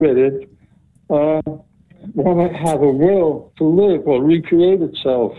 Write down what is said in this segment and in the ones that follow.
with it, want to have a will to live or recreate itself.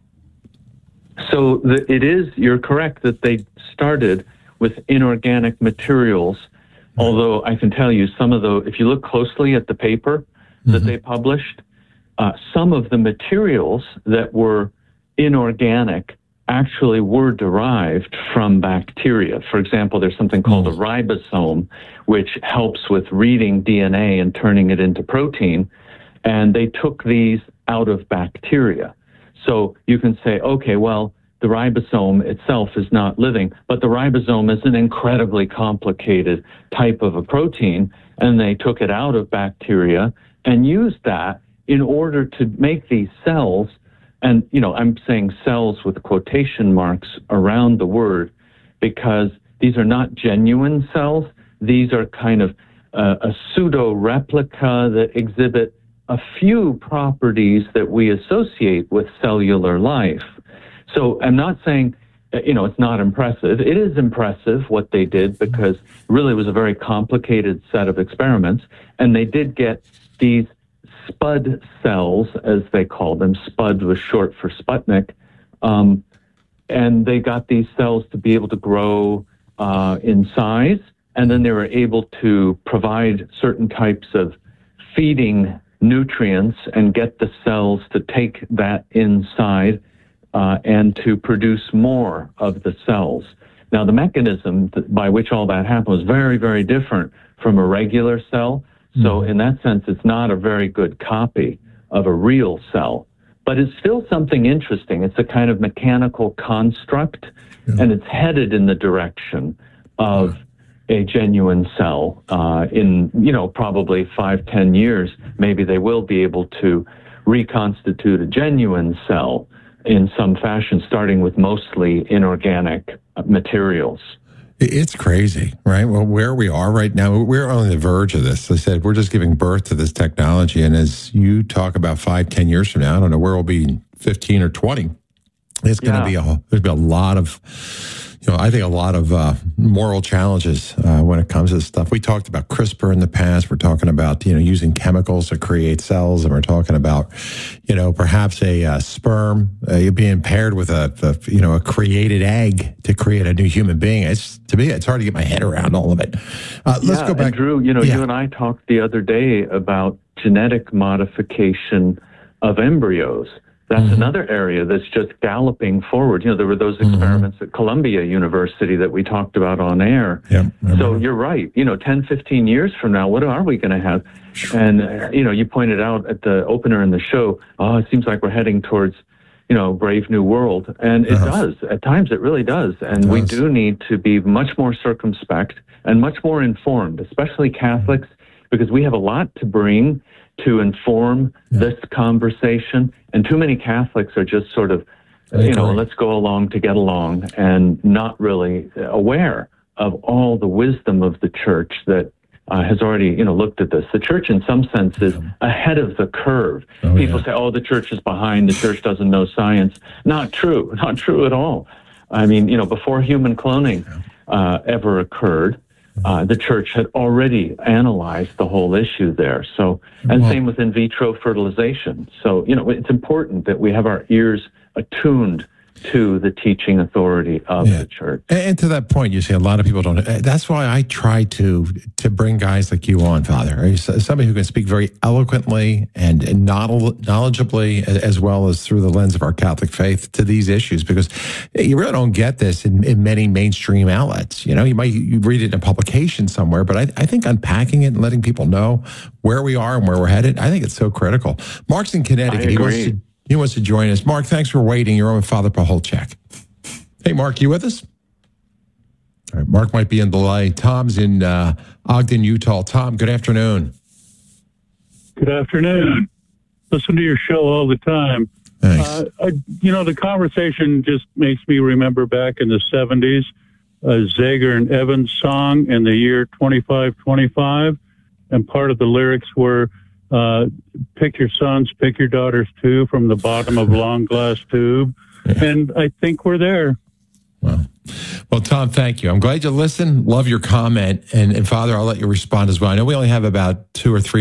So you're correct that they started with inorganic materials, although I can tell you if you look closely at the paper that they published, some of the materials that were inorganic actually were derived from bacteria. For example, there's something called a ribosome, which helps with reading DNA and turning it into protein, and they took these out of bacteria. So you can say, okay, well, the ribosome itself is not living, but the ribosome is an incredibly complicated type of a protein, and they took it out of bacteria and used that in order to make these cells. And, I'm saying cells with quotation marks around the word because these are not genuine cells. These are kind of a pseudo-replica that exhibit a few properties that we associate with cellular life. So I'm not saying, it's not impressive. It is impressive what they did because really it was a very complicated set of experiments. And they did get these spud cells, as they call them. Spud was short for Sputnik. And they got these cells to be able to grow in size. And then they were able to provide certain types of feeding nutrients and get the cells to take that inside and to produce more of the cells. Now, the mechanism by which all that happened was very, very different from a regular cell. So in that sense, it's not a very good copy of a real cell. But it's still something interesting. It's a kind of mechanical construct, and it's headed in the direction of a genuine cell. In, probably 5-10 years, maybe they will be able to reconstitute a genuine cell in some fashion, starting with mostly inorganic materials. It's crazy, right? Well, where we are right now, we're on the verge of this. I said, we're just giving birth to this technology. And as you talk about 5-10 years from now, I don't know where we'll be 15 or 20. It's going to be there's been a lot of, I think a lot of moral challenges when it comes to this stuff. We talked about CRISPR in the past. We're talking about, using chemicals to create cells. And we're talking about, perhaps a sperm being paired with a created egg to create a new human being. To me, it's hard to get my head around all of it. Let's go back. And Drew, you and I talked the other day about genetic modification of embryos. That's another area that's just galloping forward. There were those experiments at Columbia University that we talked about on air. So you're right. 10, 15 years from now, what are we going to have? And, you pointed out at the opener in the show, it seems like we're heading towards, Brave New World. And it does. At times it really does. And we do need to be much more circumspect and much more informed, especially Catholics, because we have a lot to bring to inform this conversation. And too many Catholics are just sort of, let's go along to get along and not really aware of all the wisdom of the church that has already, looked at this. The church, in some sense, is ahead of the curve. People say, the church is behind. The church doesn't know science. Not true. Not true at all. I mean, before human cloning ever occurred, the church had already analyzed the whole issue there. So, and same with in vitro fertilization. So, it's important that we have our ears attuned to the teaching authority of the church. And to that point, you see, a lot of people don't. That's why I try to bring guys like you on, Father. Somebody who can speak very eloquently and knowledgeably, as well as through the lens of our Catholic faith, to these issues, because you really don't get this in many mainstream outlets. You read it in a publication somewhere, but I think unpacking it and letting people know where we are and where we're headed, I think it's so critical. Mark's in Connecticut. I agree. He wants to join us. Mark, thanks for waiting. You're on with Father Pacholczyk. Hey, Mark, you with us? All right, Mark might be in delay. Tom's in Ogden, Utah. Tom, good afternoon. Good afternoon. Listen to your show all the time. Thanks. The conversation just makes me remember back in the 70s, Zager and Evans song in the year 2525. And part of the lyrics were, pick your sons, pick your daughters too, from the bottom of long glass tube. And I think we're there. Well, Well, Tom, thank you. I'm glad you listened. Love your comment. And Father, I'll let you respond as well. I know we only have about 2 or 3